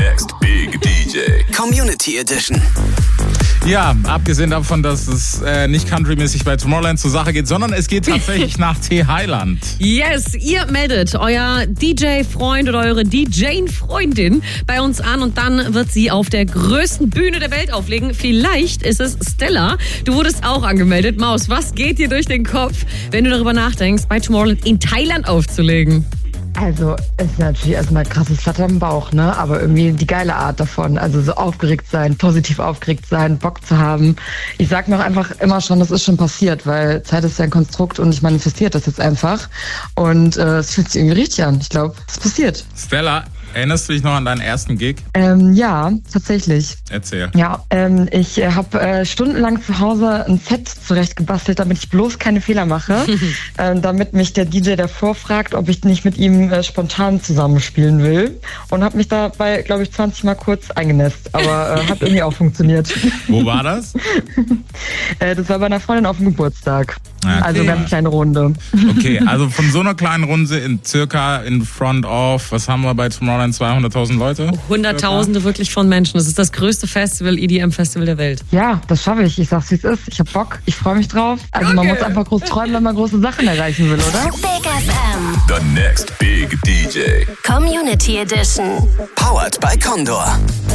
next big DJ. Community Edition. Ja, abgesehen davon, dass es nicht countrymäßig bei Tomorrowland zur Sache geht, sondern es geht tatsächlich nach T-Highland. Yes, ihr meldet euer DJ-Freund oder eure DJ-Freundin bei uns an und dann wird sie auf der größten Bühne der Welt auflegen. Vielleicht ist es Stella. Du wurdest auch angemeldet. Maus, was geht dir durch den Kopf, wenn du darüber nachdenkst, bei Tomorrowland in Thailand aufzulegen? Also, es ist natürlich erstmal krasses Flattern im Bauch, ne? Aber irgendwie die geile Art davon. Also so aufgeregt sein, positiv aufgeregt sein, Bock zu haben. Ich sag mir auch einfach immer schon, das ist schon passiert, weil Zeit ist ja ein Konstrukt und ich manifestiere das jetzt einfach. Und es fühlt sich irgendwie richtig an. Ich glaube, es ist passiert. Stella, erinnerst du dich noch an deinen ersten Gig? Ja, tatsächlich. Erzähl. Ja, ich habe stundenlang zu Hause ein Set zurechtgebastelt, damit ich bloß keine Fehler mache. Damit mich der DJ davor fragt, ob ich nicht mit ihm spontan zusammenspielen will. Und habe mich dabei, glaube ich, 20 Mal kurz eingenässt. Aber hat irgendwie auch funktioniert. Wo war das? Das war bei einer Freundin auf dem Geburtstag. Okay. Also ganz kleine Runde. Okay, also von so einer kleinen Runde in front of, was haben wir bei Tomorrowland, 200.000 Leute? Hunderttausende wirklich von Menschen. Das ist das größte Festival, EDM-Festival der Welt. Ja, das schaffe ich. Ich sag's, wie es ist. Ich hab Bock. Ich freue mich drauf. Also man muss einfach groß träumen, wenn man große Sachen erreichen will, oder? Big FM. The next big DJ. Community Edition. Powered by Condor.